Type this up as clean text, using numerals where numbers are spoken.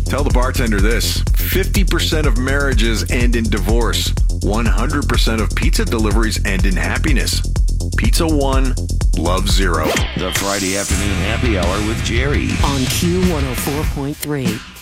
Tell the bartender this: 50% of marriages end in divorce. 100% of pizza deliveries end in happiness. Pizza 1, love 0. The Friday afternoon happy hour with Jerry on Q104.3.